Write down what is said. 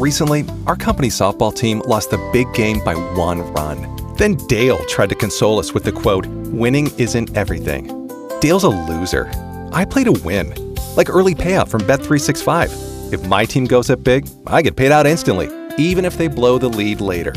Recently, our company softball team lost the big game by 1 run. Then Dale tried to console us with the quote, "Winning isn't everything." Dale's a loser. I play to win, like early payout from Bet365. If my team goes up big, I get paid out instantly, even if they blow the lead later.